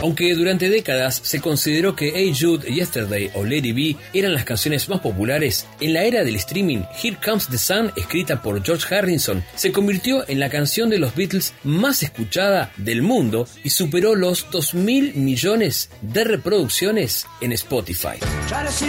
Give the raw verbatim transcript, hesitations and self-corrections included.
Aunque durante décadas se consideró que Hey Jude, Yesterday o Lady B eran las canciones más populares, en la era del streaming, Here Comes the Sun, escrita por George Harrison, se convirtió en la canción de los Beatles más escuchada del mundo y superó los dos mil millones de reproducciones en Spotify.